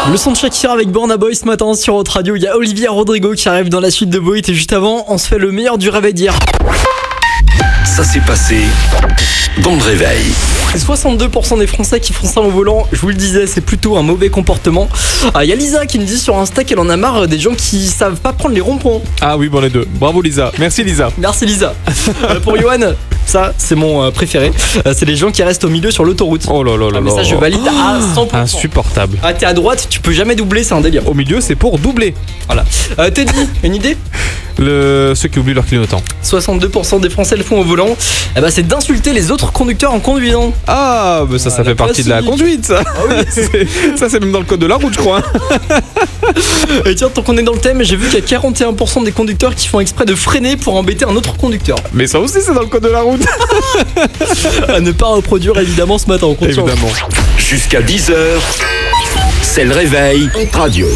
Le son de Shakira avec Burna Boy ce matin sur Hot Radio. Il y a Olivia Rodrigo qui arrive dans la suite de Boy. Et juste avant, on se fait le meilleur du réveil d'hier. Ça s'est passé dans le réveil. C'est 62% des Français qui font ça au volant. Je vous le disais, c'est plutôt un mauvais comportement. Il y a Lisa qui me dit sur Insta qu'elle en a marre des gens qui savent pas prendre les ronds-points. Ah oui, bon les deux. Bravo Lisa. Merci Lisa. Merci Lisa. Pour Johan, ça c'est mon préféré. C'est les gens qui restent au milieu sur l'autoroute. Oh là là là Mais ça là. je valide à 100%. Insupportable. Ah, t'es à droite, tu peux jamais doubler, c'est un délire. Au milieu, c'est pour doubler. Voilà. Teddy, une idée? Ceux qui oublient leur clignotant. 62% des Français le font au volant. Eh ben, c'est d'insulter les autres conducteurs en conduisant. Ah, mais ça la fait partie de la classique. conduite, ça. Ça, c'est même dans le code de la route, je crois. Et tiens, tant qu'on est dans le thème, j'ai vu qu'il y a 41% des conducteurs qui font exprès de freiner pour embêter un autre conducteur. Mais ça aussi, c'est dans le code de la route. À ne pas reproduire évidemment ce matin, on compte sur vous. Évidemment. Jusqu'à 10h, c'est le réveil Hot Radio.